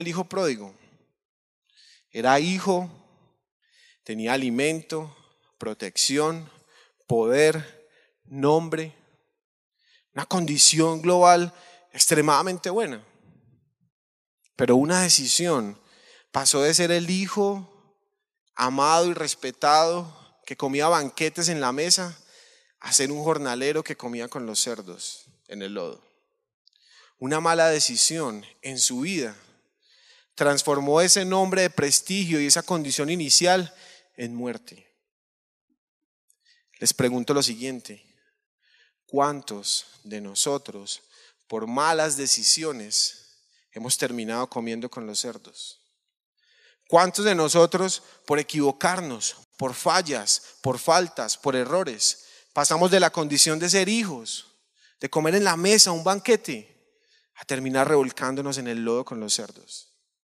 el hijo pródigo? Era hijo, tenía alimento, protección, poder, nombre, una condición global extremadamente buena. Pero una decisión pasó de ser el hijo amado y respetado que comía banquetes en la mesa a ser un jornalero que comía con los cerdos en el lodo. Una mala decisión en su vida transformó ese nombre de prestigio y esa condición inicial en muerte. Les pregunto lo siguiente: ¿cuántos de nosotros por malas decisiones hemos terminado comiendo con los cerdos? ¿Cuántos de nosotros por equivocarnos, por fallas, por faltas, por errores, pasamos de la condición de ser hijos, de comer en la mesa un banquete, a terminar revolcándonos en el lodo con los cerdos?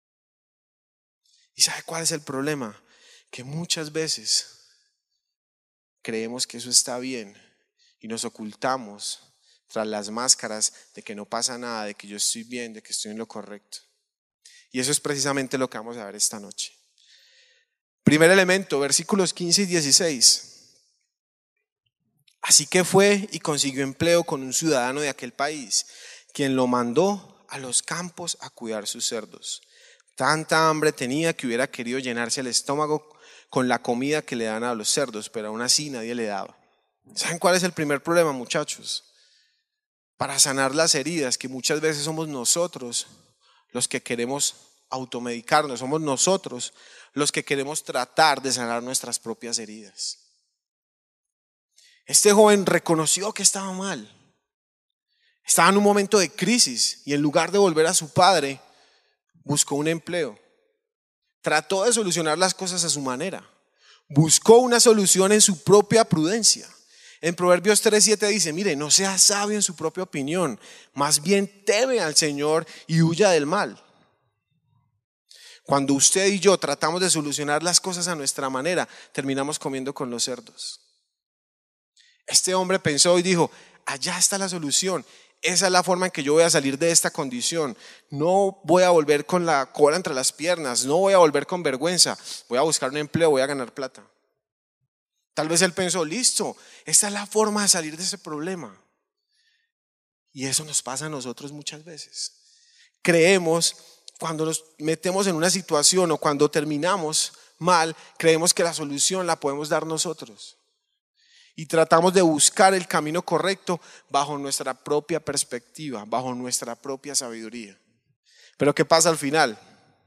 ¿Y sabe cuál es el problema? Que muchas veces creemos que eso está bien y nos ocultamos tras las máscaras de que no pasa nada, de que yo estoy bien, de que estoy en lo correcto. Y eso es precisamente lo que vamos a ver esta noche. Primer elemento, versículos 15 y 16. Así que fue y consiguió empleo con un ciudadano de aquel país, quien lo mandó a los campos a cuidar sus cerdos. Tanta hambre tenía que hubiera querido llenarse el estómago con la comida que le dan a los cerdos, pero aún así nadie le daba. ¿Saben cuál es el primer problema, muchachos? Para sanar las heridas, que muchas veces somos nosotros los que queremos automedicarnos, somos nosotros los que queremos tratar de sanar nuestras propias heridas. Este joven reconoció que estaba mal, estaba en un momento de crisis y en lugar de volver a su padre, buscó un empleo. Trató de solucionar las cosas a su manera. Buscó una solución en su propia prudencia. En Proverbios 3:7 dice: mire, no sea sabio en su propia opinión, más bien teme al Señor y huya del mal. Cuando usted y yo tratamos de solucionar las cosas a nuestra manera, terminamos comiendo con los cerdos. Este hombre pensó y dijo: allá está la solución. Esa es la forma en que yo voy a salir de esta condición. No voy a volver con la cola entre las piernas, no voy a volver con vergüenza. Voy a buscar un empleo, voy a ganar plata. Tal vez él pensó: listo, esta es la forma de salir de ese problema. Y eso nos pasa a nosotros muchas veces. Creemos, cuando nos metemos en una situación o cuando terminamos mal, creemos que la solución la podemos dar nosotros. Y tratamos de buscar el camino correcto bajo nuestra propia perspectiva, bajo nuestra propia sabiduría. Pero ¿qué pasa al final?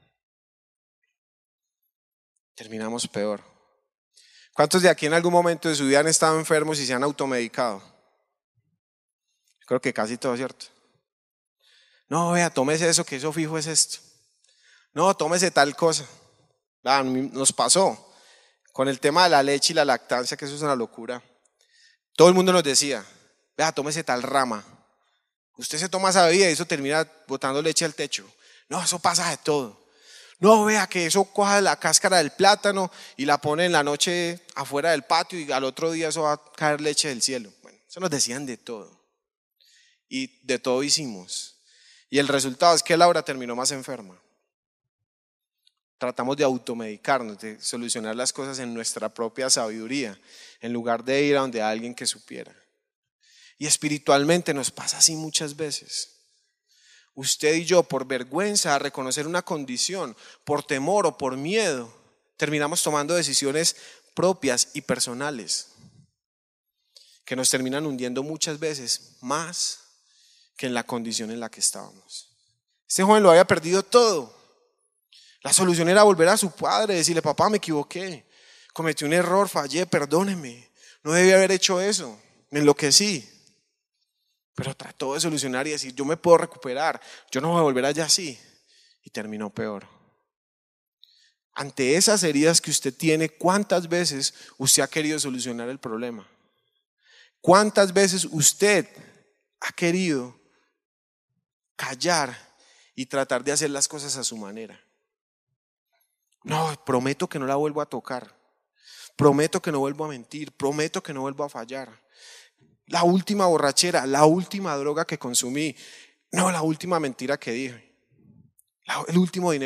Terminamos peor. ¿Cuántos de aquí en algún momento de su vida han estado enfermos y se han automedicado? Creo que casi todo, ¿cierto? No, vea, tómese eso, que eso fijo es esto. No, tómese tal cosa. Nos pasó con el tema de la leche y la lactancia, que eso es una locura. Todo el mundo nos decía: vea, tómese tal rama. Usted se toma esa bebida y eso termina botando leche al techo. No, eso pasa de todo. No, vea que eso coja la cáscara del plátano y la pone en la noche afuera del patio y al otro día eso va a caer leche del cielo. Bueno, eso nos decían de todo. Y de todo hicimos. Y el resultado es que Laura terminó más enferma. Tratamos de automedicarnos, de solucionar las cosas en nuestra propia sabiduría, en lugar de ir a donde alguien que supiera. Y espiritualmente nos pasa así muchas veces. Usted y yo, por vergüenza a reconocer una condición, por temor o por miedo, terminamos tomando decisiones propias y personales que nos terminan hundiendo muchas veces más que en la condición en la que estábamos. Este joven lo había perdido todo. La solución era volver a su padre, decirle: papá, me equivoqué, cometí un error, fallé, perdóneme, no debí haber hecho eso, me enloquecí. Pero trató de solucionar y decir: yo me puedo recuperar, yo no voy a volver allá así. Y terminó peor. Ante esas heridas que usted tiene, ¿cuántas veces usted ha querido solucionar el problema? ¿Cuántas veces usted ha querido callar y tratar de hacer las cosas a su manera? No, prometo que no la vuelvo a tocar. Prometo que no vuelvo a mentir. Prometo que no vuelvo a fallar. La última borrachera, la última droga que consumí. No, la última mentira que dije. El último dinero